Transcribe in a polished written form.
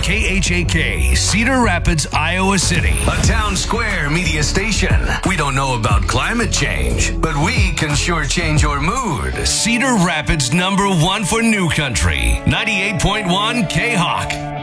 KHAK, Cedar Rapids, Iowa City. A town square media station. We don't know about climate change, but we can sure change your mood. Cedar Rapids #1 for New Country, 98.1 K-Hawk.